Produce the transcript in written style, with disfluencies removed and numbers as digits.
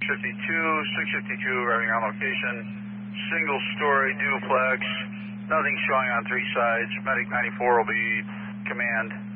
652 arriving on location. Single story duplex. Nothing showing on three sides. Medic 94 will be command.